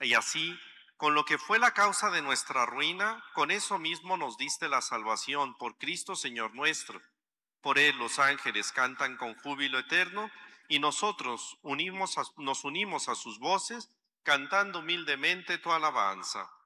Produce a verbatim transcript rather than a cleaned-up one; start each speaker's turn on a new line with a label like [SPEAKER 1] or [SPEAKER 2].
[SPEAKER 1] Y así, con lo que fue la causa de nuestra ruina, con eso mismo nos diste la salvación por Cristo Señor nuestro. Por él los ángeles cantan con júbilo eterno y nosotros unimos a- nos unimos a sus voces, cantando humildemente tu alabanza.